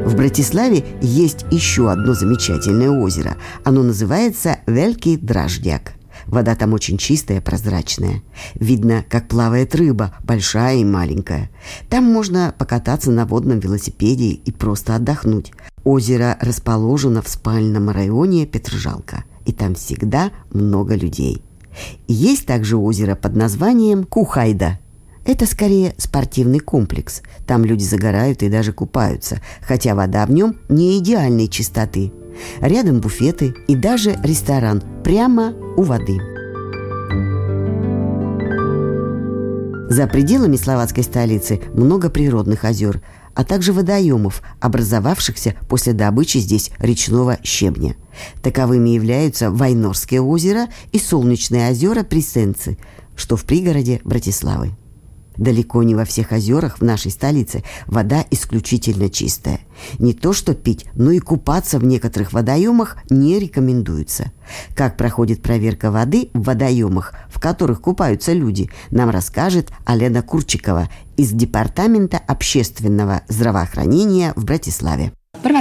В Братиславе есть еще одно замечательное озеро. Оно называется Великий Драждяк. Вода там очень чистая, прозрачная. Видно, как плавает рыба, большая и маленькая. Там можно покататься на водном велосипеде и просто отдохнуть. Озеро расположено в спальном районе Петржалка, и там всегда много людей. Есть также озеро под названием Кухайда. Это скорее спортивный комплекс. Там люди загорают и даже купаются, хотя вода в нем не идеальной чистоты. Рядом буфеты и даже ресторан прямо у воды. За пределами словацкой столицы много природных озер, а также водоемов, образовавшихся после добычи здесь речного щебня. Таковыми являются Вайнорское озеро и Солнечные озера Присенцы, что в пригороде Братиславы. Далеко не во всех озерах в нашей столице вода исключительно чистая. Не то что пить, но и купаться в некоторых водоемах не рекомендуется. Как проходит проверка воды в водоемах, в которых купаются люди, нам расскажет Алена Курчикова из Департамента общественного здравоохранения в Братиславе. Первый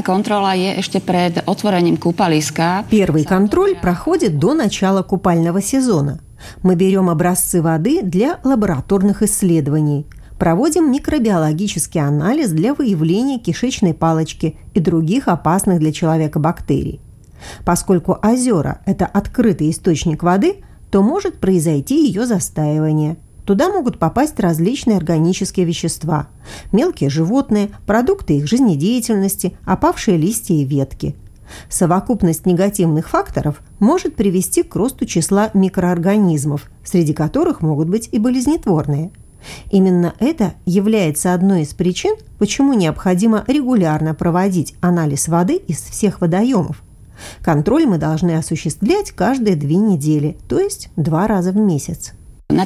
контроль проходит до начала купального сезона. Мы берем образцы воды для лабораторных исследований, проводим микробиологический анализ для выявления кишечной палочки и других опасных для человека бактерий. Поскольку озера – это открытый источник воды, то может произойти ее застаивание. Туда могут попасть различные органические вещества, мелкие животные, продукты их жизнедеятельности, опавшие листья и ветки. Совокупность негативных факторов может привести к росту числа микроорганизмов, среди которых могут быть и болезнетворные. Именно это является одной из причин, почему необходимо регулярно проводить анализ воды из всех водоемов. Контроль мы должны осуществлять каждые 2 недели, то есть 2 раза в месяц. На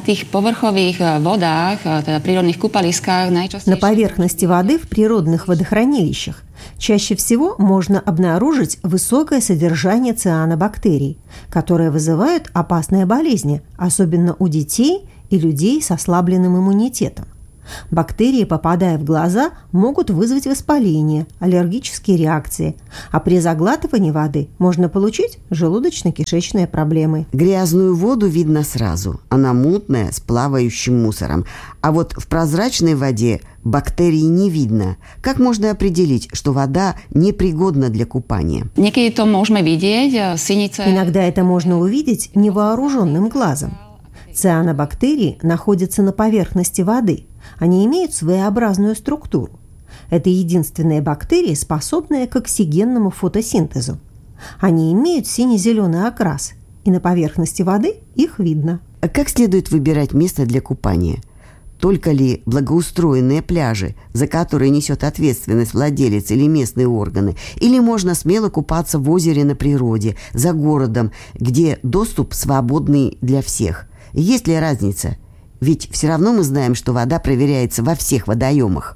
поверхности воды в природных водохранилищах чаще всего можно обнаружить высокое содержание цианобактерий, которые вызывают опасные болезни, особенно у детей и людей с ослабленным иммунитетом. Бактерии, попадая в глаза, могут вызвать воспаление, аллергические реакции, а при заглатывании воды можно получить желудочно-кишечные проблемы. Грязную воду видно сразу. Она мутная, с плавающим мусором. А вот в прозрачной воде бактерий не видно. Как можно определить, что вода непригодна для купания? Иногда это можно увидеть невооруженным глазом. Цианобактерии находятся на поверхности воды. Они имеют своеобразную структуру. Это единственные бактерии, способные к оксигенному фотосинтезу. Они имеют сине-зеленый окрас, и на поверхности воды их видно. А как следует выбирать место для купания? Только ли благоустроенные пляжи, за которые несет ответственность владелец или местные органы, или можно смело купаться в озере на природе, за городом, где доступ свободный для всех? Есть ли разница? Ведь все равно мы знаем, что вода проверяется во всех водоемах.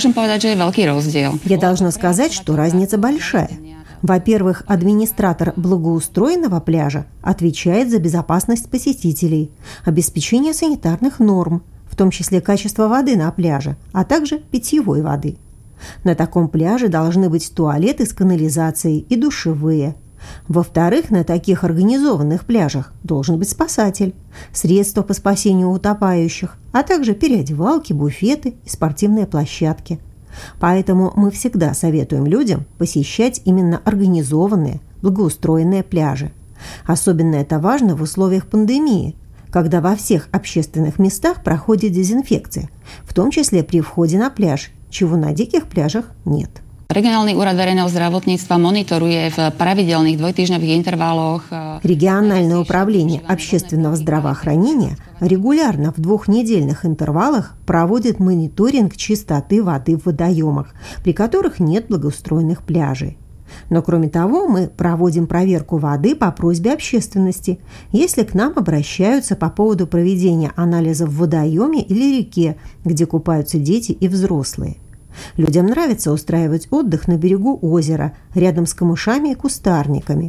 Я должна сказать, что разница большая. Во-первых, администратор благоустроенного пляжа отвечает за безопасность посетителей, обеспечение санитарных норм, в том числе качество воды на пляже, а также питьевой воды. На таком пляже должны быть туалеты с канализацией и душевые. Во-вторых, на таких организованных пляжах должен быть спасатель, средства по спасению утопающих, а также переодевалки, буфеты и спортивные площадки. Поэтому мы всегда советуем людям посещать именно организованные, благоустроенные пляжи. Особенно это важно в условиях пандемии, когда во всех общественных местах проходит дезинфекция, в том числе при входе на пляж, чего на диких пляжах нет. Региональный úrad verejného zdravotníctva monitoruje в pravidelných dvojtýždňových интервалах. Региональное управление общественного здравоохранения регулярно в 2-недельных интервалах проводит мониторинг чистоты воды в водоемах, при которых нет благоустроенных пляжей. Но кроме того, мы проводим проверку воды по просьбе общественности, если к нам обращаются по поводу проведения анализа в водоеме или реке, где купаются дети и взрослые. Людям нравится устраивать отдых на берегу озера, рядом с камышами и кустарниками.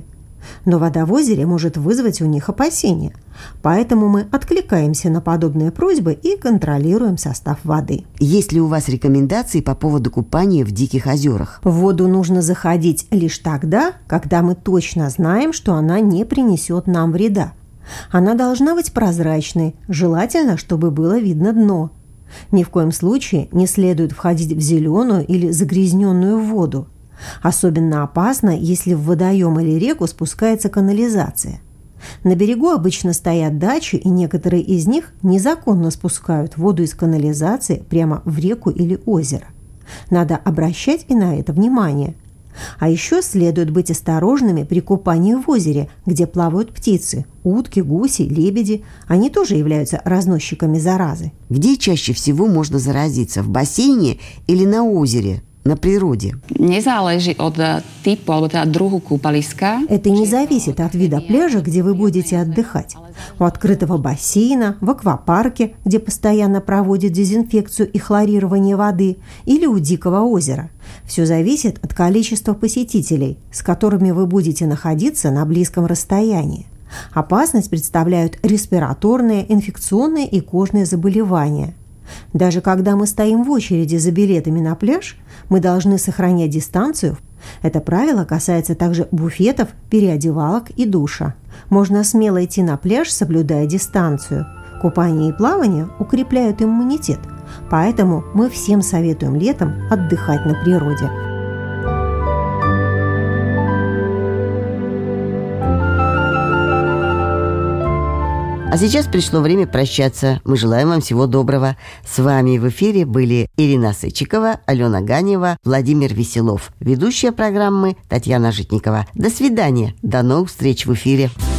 Но вода в озере может вызвать у них опасения. Поэтому мы откликаемся на подобные просьбы и контролируем состав воды. Есть ли у вас рекомендации по поводу купания в диких озерах? В воду нужно заходить лишь тогда, когда мы точно знаем, что она не принесет нам вреда. Она должна быть прозрачной, желательно, чтобы было видно дно. Ни в коем случае не следует входить в зеленую или загрязненную воду. Особенно опасно, если в водоем или реку спускается канализация. На берегу обычно стоят дачи, и некоторые из них незаконно спускают воду из канализации прямо в реку или озеро. Надо обращать и на это внимание. А еще следует быть осторожными при купании в озере, где плавают птицы – утки, гуси, лебеди. Они тоже являются разносчиками заразы. Где чаще всего можно заразиться – в бассейне или на озере, на природе? Nezáleží od typu alebo teda druhu kúpaliska. Это не зависит от вида пляжа, где вы будете отдыхать. У открытого бассейна, в аквапарке, где постоянно проводят дезинфекцию и хлорирование воды, или у дикого озера. Все зависит от количества посетителей, с которыми вы будете находиться на близком расстоянии. Опасность представляют респираторные, инфекционные и кожные заболевания. Даже когда мы стоим в очереди за билетами на пляж, мы должны сохранять дистанцию. Это правило касается также буфетов, переодевалок и душа. Можно смело идти на пляж, соблюдая дистанцию. Купание и плавание укрепляют иммунитет, поэтому мы всем советуем летом отдыхать на природе. А сейчас пришло время прощаться. Мы желаем вам всего доброго. С вами в эфире были Ирина Сычикова, Алена Ганева, Владимир Веселов. Ведущая программы Татьяна Житникова. До свидания. До новых встреч в эфире.